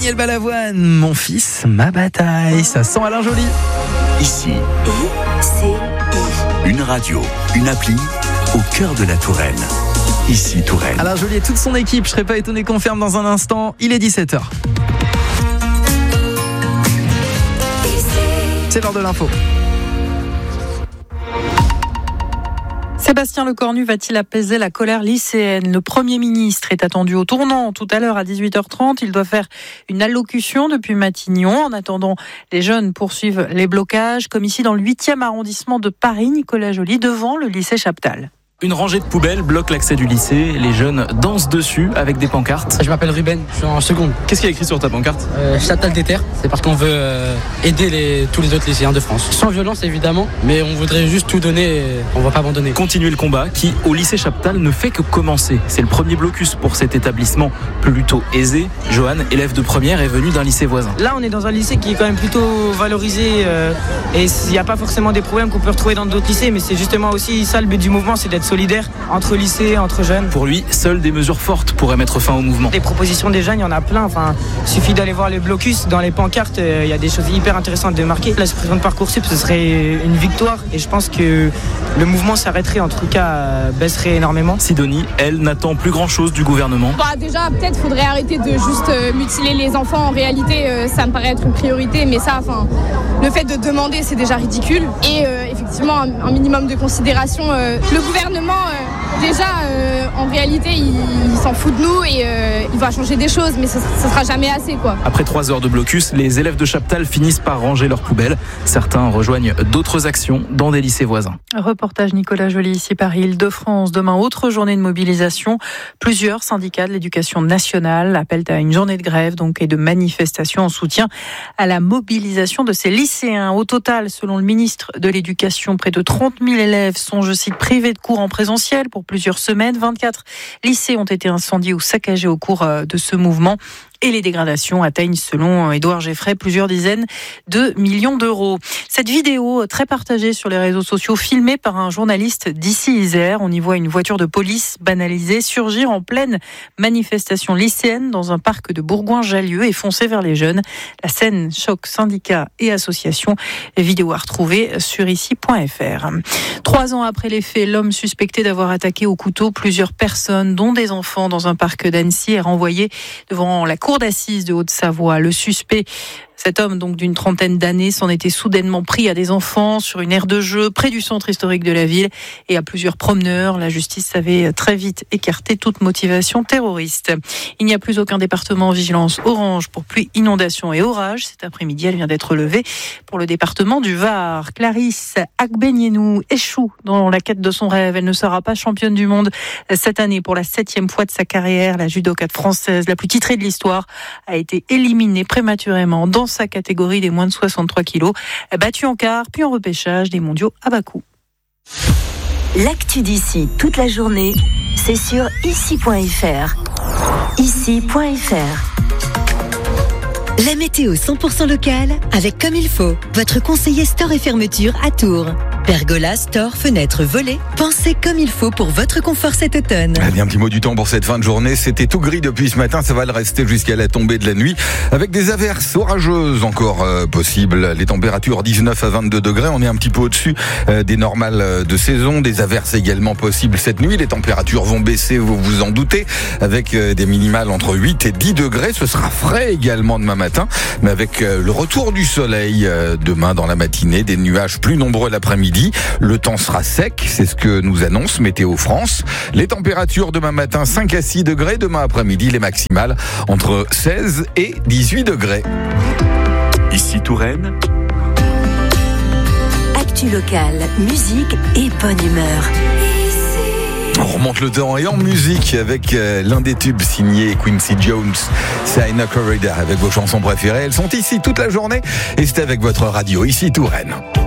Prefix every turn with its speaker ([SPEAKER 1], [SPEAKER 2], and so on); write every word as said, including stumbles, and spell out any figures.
[SPEAKER 1] Daniel Balavoine, mon fils, ma bataille. Ça sent Alain Joly.
[SPEAKER 2] Ici,
[SPEAKER 3] I C I.
[SPEAKER 2] une radio, une appli au cœur de la Touraine. Ici Touraine.
[SPEAKER 1] Alain Joly et toute son équipe, je serais pas étonné qu'on ferme dans un instant. Il est dix-sept heures. C'est l'heure de l'info.
[SPEAKER 4] Sébastien Lecornu va-t-il apaiser la colère lycéenne ? Le Premier ministre est attendu au tournant tout à l'heure à dix-huit heures trente. Il doit faire une allocution depuis Matignon. En attendant, les jeunes poursuivent les blocages, comme ici dans le huitième arrondissement de Paris, Nicolas Joly, devant le lycée Chaptal.
[SPEAKER 5] Une rangée de poubelles bloque l'accès du lycée. Les jeunes dansent dessus avec des pancartes.
[SPEAKER 6] Je m'appelle Ruben, je suis en seconde.
[SPEAKER 5] Qu'est-ce qu'il y a écrit sur ta pancarte ?
[SPEAKER 6] Euh, Chaptal déterre, c'est parce qu'on veut euh, aider les, tous les autres lycéens de France. Sans violence évidemment, mais on voudrait juste tout donner et on ne va pas abandonner.
[SPEAKER 5] Continuer le combat qui, au lycée Chaptal, ne fait que commencer. C'est le premier blocus pour cet établissement plutôt aisé. Johan, élève de première, est venu d'un lycée voisin.
[SPEAKER 7] Là, on est dans un lycée qui est quand même plutôt valorisé euh, et il n'y a pas forcément des problèmes qu'on peut retrouver dans d'autres lycées, mais c'est justement aussi ça le but du mouvement, c'est d'être solidaire entre lycées, entre jeunes.
[SPEAKER 5] Pour lui, seules des mesures fortes pourraient mettre fin au mouvement.
[SPEAKER 7] Des propositions des jeunes, il y en a plein. Enfin, il suffit d'aller voir les blocus. Dans les pancartes, il euh, y a des choses hyper intéressantes de marquer. La suppression de Parcoursup, ce serait une victoire. Et je pense que le mouvement s'arrêterait, en tout cas, euh, baisserait énormément.
[SPEAKER 5] Sidonie, elle, n'attend plus grand-chose du gouvernement.
[SPEAKER 8] Bah, déjà, peut-être faudrait arrêter de juste euh, mutiler les enfants. En réalité, euh, ça me paraît être une priorité. Mais ça, enfin, le fait de demander, c'est déjà ridicule. Et euh, effectivement, un, un minimum de considération. Euh, le gouvernement... Euh, Déjà, euh, en réalité, il, il s'en fout de nous et euh, il va changer des choses, mais ce ne sera jamais assez, quoi.
[SPEAKER 5] Après trois heures de blocus, les élèves de Chaptal finissent par ranger leurs poubelles. Certains rejoignent d'autres actions dans des lycées voisins.
[SPEAKER 4] Reportage Nicolas Joly, ici Paris, Île-de-France. Demain, autre journée de mobilisation. Plusieurs syndicats de l'éducation nationale appellent à une journée de grève donc, et de manifestation en soutien à la mobilisation de ces lycéens. Au total, selon le ministre de l'Éducation, près de trente mille élèves sont, je cite, privés de cours en présentiel pour plusieurs semaines. vingt-quatre lycées ont été incendiés ou saccagés au cours de ce mouvement. Et les dégradations atteignent, selon Édouard Geffray, plusieurs dizaines de millions d'euros. Cette vidéo, très partagée sur les réseaux sociaux, filmée par un journaliste d'ici Isère, on y voit une voiture de police banalisée surgir en pleine manifestation lycéenne dans un parc de Bourgoin-Jallieu et foncer vers les jeunes. La scène choque syndicats et associations. Vidéo à retrouver sur ici point f r. Trois ans après les faits, l'homme suspecté d'avoir attaqué au couteau plusieurs personnes, dont des enfants, dans un parc d'Annecy, est renvoyé devant la cour d'assises de Haute-Savoie. Le suspect, cet homme donc d'une trentaine d'années, s'en était soudainement pris à des enfants sur une aire de jeu près du centre historique de la ville et à plusieurs promeneurs. La justice avait très vite écarté toute motivation terroriste. Il n'y a plus aucun département en vigilance orange pour pluie, inondation et orage. Cet après-midi, elle vient d'être levée pour le département du Var. Clarisse Agbenienou échoue dans la quête de son rêve. Elle ne sera pas championne du monde cette année pour la septième fois de sa carrière. La judokate française, la plus titrée de l'histoire, a été éliminée prématurément dans sa catégorie des moins de soixante-trois kilos, battue en quart, puis en repêchage des mondiaux à Bakou.
[SPEAKER 3] L'actu d'ici toute la journée, c'est sur ici point f r. ici point f r.
[SPEAKER 9] La météo cent pour cent locale avec Comme il faut, votre conseiller store et fermeture à Tours. Pergola, store, fenêtres, volets. Pensez comme il faut pour votre confort cet automne.
[SPEAKER 1] Allez, un petit mot du temps pour cette fin de journée. C'était tout gris depuis ce matin. Ça va le rester jusqu'à la tombée de la nuit. Avec des averses orageuses encore euh, possibles. Les températures dix-neuf à vingt-deux degrés. On est un petit peu au-dessus euh, des normales de saison. Des averses également possibles cette nuit. Les températures vont baisser, vous vous en doutez. Avec euh, des minimales entre huit et dix degrés. Ce sera frais également demain matin. Mais avec euh, le retour du soleil euh, demain dans la matinée. Des nuages plus nombreux l'après-midi. Le temps sera sec, c'est ce que nous annonce Météo France. Les températures demain matin cinq à six degrés, demain après-midi les maximales entre seize et dix-huit degrés.
[SPEAKER 2] Ici Touraine.
[SPEAKER 3] Actu locale, musique et bonne humeur.
[SPEAKER 1] On remonte le temps et en musique avec euh, l'un des tubes signés Quincy Jones, c'est Inner Corridor avec vos chansons préférées. Elles sont ici toute la journée et c'est avec votre radio, ici Touraine.